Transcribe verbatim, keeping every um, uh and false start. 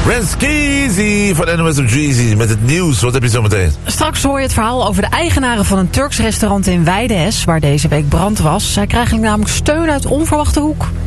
Skeezy van N O S op Jeezy met het nieuws. Wat heb je zo meteen? Straks hoor je het verhaal over de eigenaren van een Turks restaurant in Weidehes, waar deze week brand was. Zij krijgen namelijk steun uit onverwachte hoek.